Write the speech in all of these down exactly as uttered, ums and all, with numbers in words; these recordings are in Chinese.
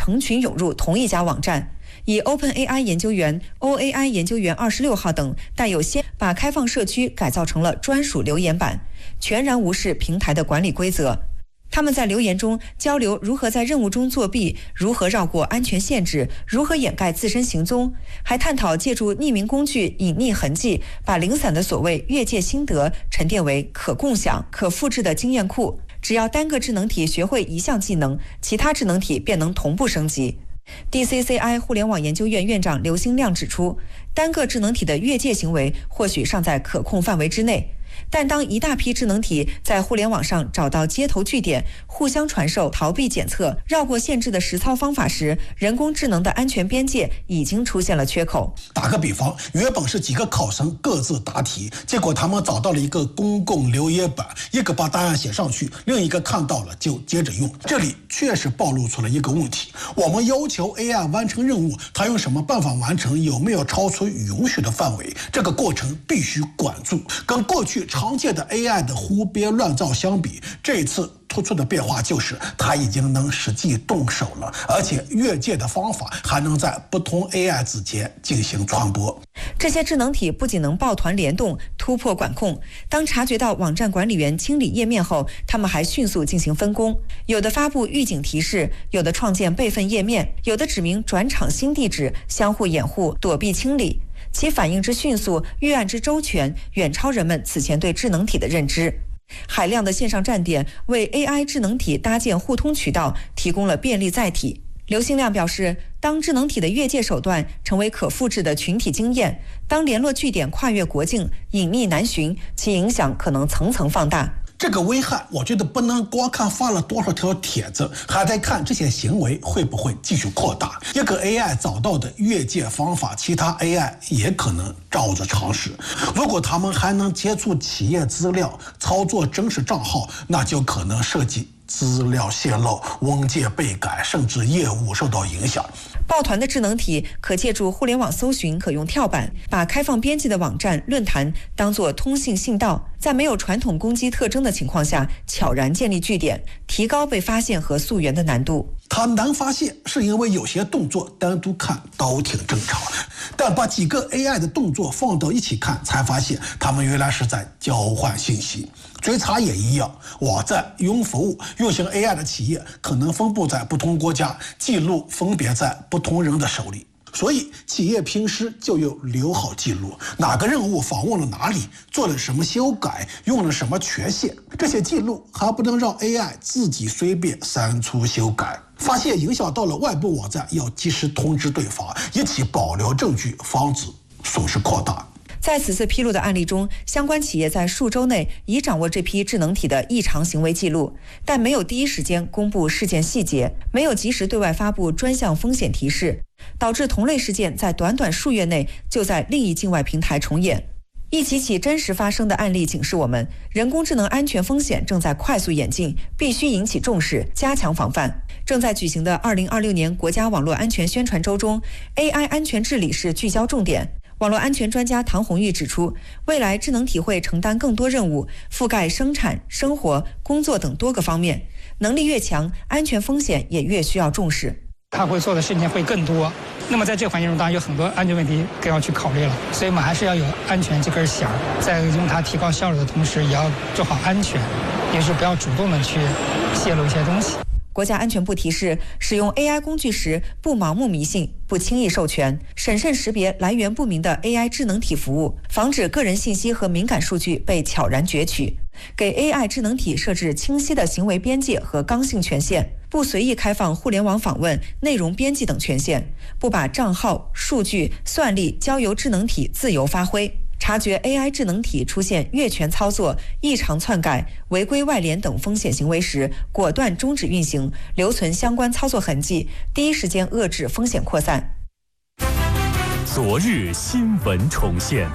成群涌入同一家网站。以 OpenAI 研究员、O A I 研究员二十六号等带有先把开放社区改造成了专属留言板，全然无视平台的管理规则。他们在留言中交流如何在任务中作弊，如何绕过安全限制，如何掩盖自身行踪，还探讨借助匿名工具隐匿痕迹，把零散的所谓越界心得沉淀为可共享、可复制的经验库。只要单个智能体学会一项技能，其他智能体便能同步升级。D C C I 互联网研究院院长刘兴亮指出，单个智能体的越界行为或许尚在可控范围之内，但当一大批智能体在互联网上找到接头据点，互相传授、逃避检测、绕过限制的实操方法时，人工智能的安全边界已经出现了缺口。 打个比方，原本是几个考生各自答题，结果他们找到了一个公共留言板，一个把答案写上去，另一个看到了就接着用。这里确实暴露出了一个问题：我们要求 A I 完成任务，它用什么办法完成，有没有超出允许的范围，这个过程必须管住。跟过去常见的 A I 的胡编乱造相比，这一次突出的变化就是它已经能实际动手了，而且越界的方法还能在不同 A I 之间进行传播。 这些智能体不仅能抱团联动突破管控，当察觉到网站管理员清理页面后，他们还迅速进行分工，有的发布预警提示，有的创建备份页面，有的指明转场新地址，相互掩护躲避清理。其反应之迅速，预案之周全，远超人们此前对智能体的认知。海量的线上站点为 A I 智能体搭建互通渠道提供了便利载体。刘兴亮表示，当智能体的越界手段成为可复制的群体经验，当联络据点跨越国境，隐匿难寻，其影响可能层层放大。 这个危害，我觉得不能光看发了多少条帖子，还得看这些行为会不会继续扩大。一个 A I 找到的越界方法，其他 A I 也可能照着尝试。如果他们还能接触企业资料，操作真实账号，那就可能涉及资料泄露、文件被改，甚至业务受到影响。 抱团的智能体可借助互联网搜寻可用跳板，把开放编辑的网站、论坛当作通信信道，在没有传统攻击特征的情况下，悄然建立据点，提高被发现和溯源的难度。 它难发现是因为有些动作单独看都挺正常，但把几个 A I 的动作放到一起看，才发现它们原来是在交换信息。追查也一样，网站、云服务、运行 A I 的企业可能分布在不同国家，记录分别在不同人的手里。所以企业平时就有留好记录，哪个任务访问了哪里，做了什么修改，用了什么权限，这些记录还不能让 A I 自己随便删除修改。发现影响到了外部网站，要及时通知对方，一起保留证据，防止损失扩大。 在此次披露的案例中，相关企业在数周内已掌握这批智能体的异常行为记录，但没有第一时间公布事件细节，没有及时对外发布专项风险提示，导致同类事件在短短数月内就在另一境外平台重演。一起起真实发生的案例警示我们，人工智能安全风险正在快速演进，必须引起重视，加强防范。正在举行的二零二六年国家网络安全宣传周中， A I 安全治理是聚焦重点。网络安全专家唐红玉指出，未来智能体会承担更多任务，覆盖生产、生活、工作等多个方面，能力越强，安全风险也越需要重视。 它会做的事情会更多，那么在这个环境中，当然有很多安全问题更要去考虑了，所以我们还是要有安全这根弦，在用它提高效率的同时，也要做好安全，也就是不要主动的去泄露一些东西。 国家安全部提示，使用 A I 工具时不盲目迷信，不轻易授权，审慎识别来源不明的 A I 智能体服务，防止个人信息和敏感数据被悄然攫取。给 A I 智能体设置清晰的行为边界和刚性权限，不随意开放互联网访问、内容编辑等权限，不把账号、数据、算力交由智能体自由发挥。察觉 A I 智能体出现越权操作、异常篡改、违规外联等风险行为时，果断终止运行，留存相关操作痕迹，第一时间遏制风险扩散。 昨日新闻重现。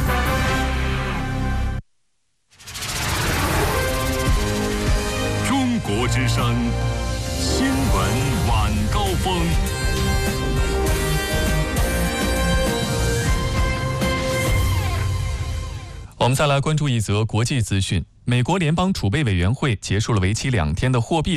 中国之声新闻晚高峰。我们再来关注一则国际资讯。美国联邦储备委员会结束了为期两天的货币